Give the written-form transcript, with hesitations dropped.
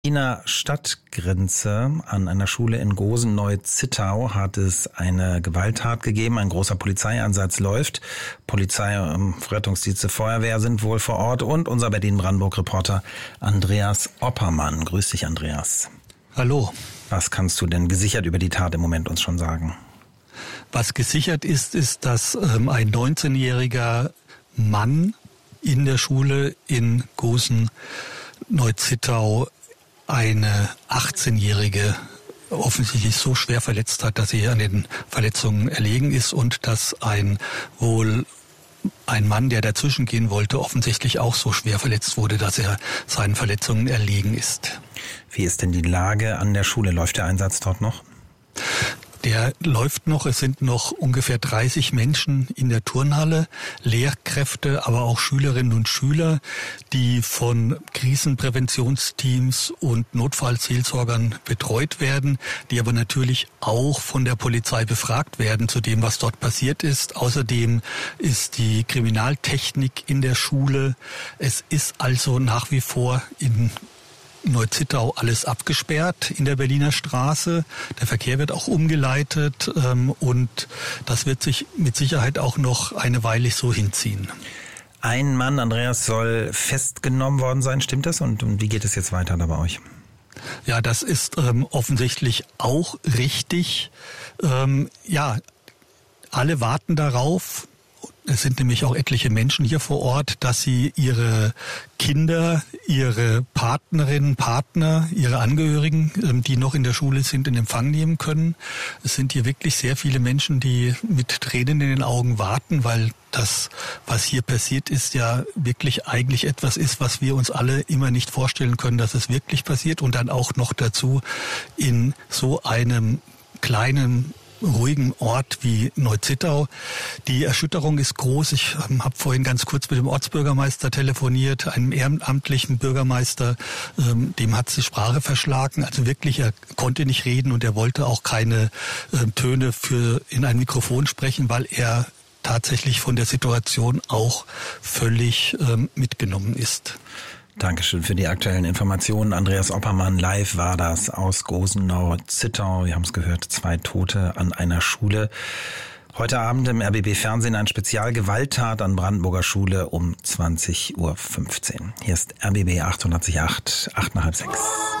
Berliner Stadtgrenze an einer Schule in Gosen-Neu-Zittau hat es eine Gewalttat gegeben. Ein großer Polizeieinsatz läuft. Polizei, Rettungsdienste, Feuerwehr sind wohl vor Ort und unser Berlin-Brandenburg-Reporter Andreas Oppermann. Grüß dich, Andreas. Hallo. Was kannst du denn gesichert über die Tat im Moment uns schon sagen? Was gesichert ist, dass ein 19-jähriger Mann in der Schule in Gosen-Neu-Zittau eine 18-Jährige offensichtlich so schwer verletzt hat, dass sie an den Verletzungen erlegen ist und dass ein Mann, der dazwischen gehen wollte, offensichtlich auch so schwer verletzt wurde, dass er seinen Verletzungen erlegen ist. Wie ist denn die Lage an der Schule? Läuft der Einsatz dort noch? Der läuft noch. Es sind noch ungefähr 30 Menschen in der Turnhalle, Lehrkräfte, aber auch Schülerinnen und Schüler, die von Krisenpräventionsteams und Notfallseelsorgern betreut werden, die aber natürlich auch von der Polizei befragt werden zu dem, was dort passiert ist. Außerdem ist die Kriminaltechnik in der Schule. Es ist also nach wie vor in Neu-Zittau alles abgesperrt in der Berliner Straße. Der Verkehr wird auch umgeleitet und das wird sich mit Sicherheit auch noch eine Weile so hinziehen. Ein Mann, Andreas, soll festgenommen worden sein. Stimmt das? Und wie geht es jetzt weiter da bei euch? Ja, das ist offensichtlich auch richtig. Alle warten darauf. Es sind nämlich auch etliche Menschen hier vor Ort, dass sie ihre Kinder, ihre Partnerinnen, Partner, ihre Angehörigen, die noch in der Schule sind, in Empfang nehmen können. Es sind hier wirklich sehr viele Menschen, die mit Tränen in den Augen warten, weil das, was hier passiert ist, ja wirklich eigentlich etwas ist, was wir uns alle immer nicht vorstellen können, dass es wirklich passiert und dann auch noch dazu in so einem kleinen ruhigen Ort wie Neu-Zittau. Die Erschütterung ist groß. Ich habe vorhin ganz kurz mit dem Ortsbürgermeister telefoniert, einem ehrenamtlichen Bürgermeister. Dem hat die Sprache verschlagen. Also wirklich, er konnte nicht reden und er wollte auch keine Töne in ein Mikrofon sprechen, weil er tatsächlich von der Situation auch völlig mitgenommen ist. Dankeschön für die aktuellen Informationen. Andreas Oppermann, live war das aus Gosen-Neu-Zittau. Wir haben es gehört, 2 Tote an einer Schule. Heute Abend im RBB-Fernsehen ein Spezialgewalttat an Brandenburger Schule um 20:15 Uhr. Hier ist RBB 886, 8 nach halb 6.